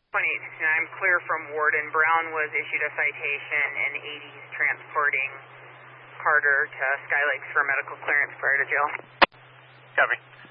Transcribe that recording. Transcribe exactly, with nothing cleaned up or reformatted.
twenty-eight sixty-nine, I'm clear from Warden. Brown was issued a citation in eighties transporting Carter to Sky Lakes for medical clearance prior to jail. Copy.